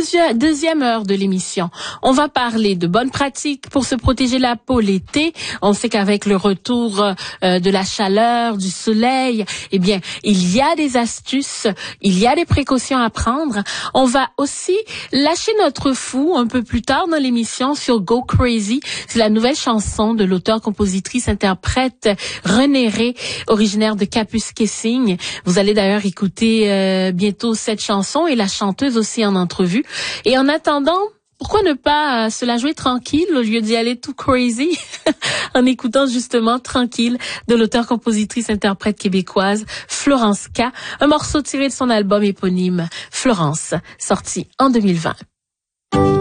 deuxième heure de l'émission. On va parler de bonnes pratiques pour se protéger la peau l'été. On sait qu'avec le retour de la chaleur, du soleil, eh bien, il y a des astuces, il y a des précautions à prendre. On va aussi lâcher notre fou un peu plus tard dans l'émission sur Go Crazy. C'est la nouvelle chanson de l'auteur-compositrice-interprète Renée Rae, originaire de Kapuskasing. Vous allez d'ailleurs écouter bientôt cette chanson et la chanteuse aussi en entrevue. Et en attendant, pourquoi ne pas se la jouer tranquille au lieu d'y aller tout crazy en écoutant justement Tranquille de l'auteur-compositrice-interprète québécoise Florence K, un morceau tiré de son album éponyme Florence, sorti en 2020.